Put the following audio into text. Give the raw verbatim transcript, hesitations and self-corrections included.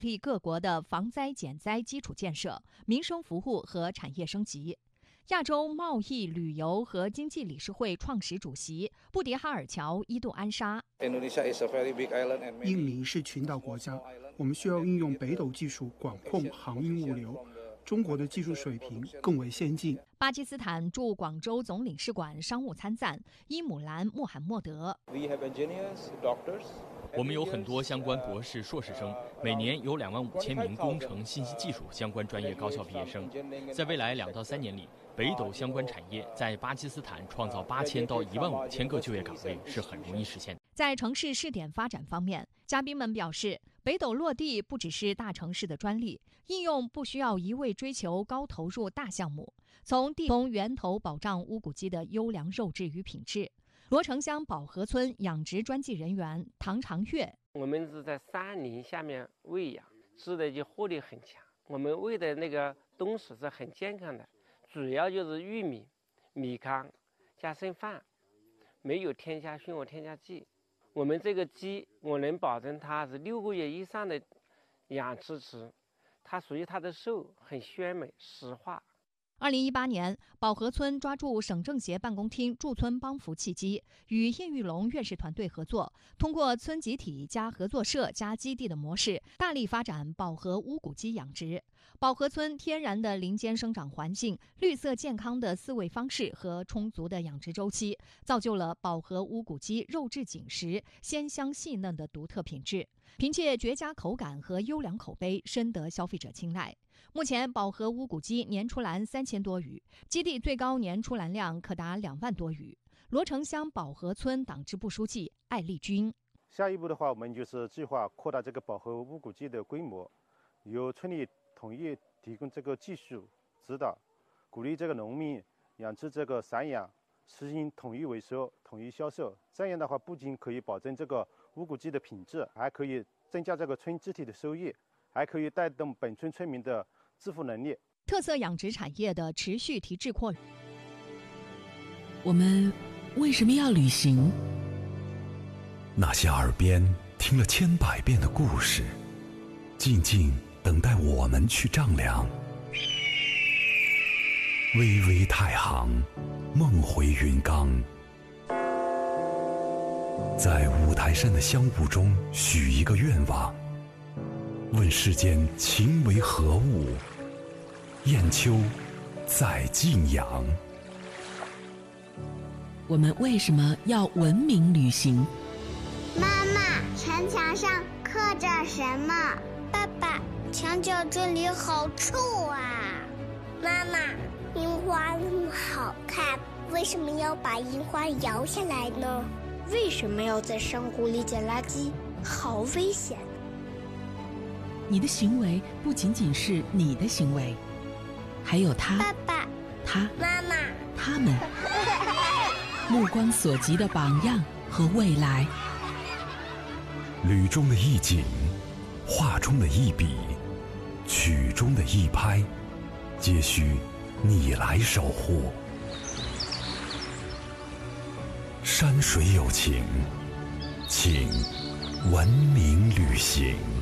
替各国的防灾减灾基础建设、民生服务和产业升级。亚洲贸易、旅游和经济理事会创始主席布迪哈尔乔伊杜安沙： 印尼是群岛国家，我们需要运用北斗技术管控航运物流。中国的技术水平更为先进。 巴基斯坦驻广州总领事馆商务参赞伊姆兰·穆罕默德： 我们有很多相关博士、硕士生，每年有两万五千名工程、信息技术相关专业高校毕业生。在未来两到三年里，北斗相关产业在巴基斯坦创造八千到一万五千个就业岗位是很容易实现的。 在城市试点发展方面，嘉宾们表示，北斗落地不只是大城市的专利，应用不需要一味追求高投入大项目，从地从源头保障乌骨鸡的优良肉质与品质。罗城乡保和村养殖专技人员唐长月： 我们是在山林下面喂养，吃的就活力很强。我们喂的那个东西是很健康的，主要就是玉米、米糠加剩饭，没有添加驯化添加剂。我们这个鸡，我能保证它是六个月以上的养殖期，它属于它的瘦很鲜美实化。 二零一八年，保和村抓住省政协办公厅驻村帮扶契机，与叶玉龙院士团队合作，通过村集体加合作社加基地的模式，大力发展保和乌骨鸡养殖。保和村天然的林间生长环境、绿色健康的饲喂方式和充足的养殖周期，造就了保和乌骨鸡肉质紧实、鲜香细嫩的独特品质。凭借绝佳口感和优良口碑，深得消费者青睐。目前，保和乌骨鸡年出栏三千多余，基地最高年出栏量可达两万多余。罗城乡保和村党支部书记艾丽君： 下一步的话，我们就是计划扩大这个保和乌骨鸡的规模，由村里统一提供这个技术指导，鼓励这个农民养殖这个散养，实行统一维收、统一销售。这样的话，不仅可以保证这个乌骨鸡的品质，还可以增加这个村集体的收益，还可以带动本村村民的支付能力。 特色养殖产业的持续提质扩。 我们为什么要旅行？ 那些耳边听了千百遍的故事，静静等待我们去丈量。巍巍太行，梦回云冈。在五台山的香雾中许一个愿望，问世间情为何物，雁丘在晋阳。 我们为什么要文明旅行？ 妈妈，城墙上刻着什么？爸爸，墙角这里好臭啊！妈妈，樱花那么好看，为什么要把樱花摇下来呢？为什么要在山谷里捡垃圾？好危险！ 你的行为不仅仅是你的行为，还有他、 爸爸、 他、 妈妈、 他们目光所及的榜样和未来。 旅中的一景，画中的一笔，曲中的一拍，皆需你来守护。山水有情，请文明旅行。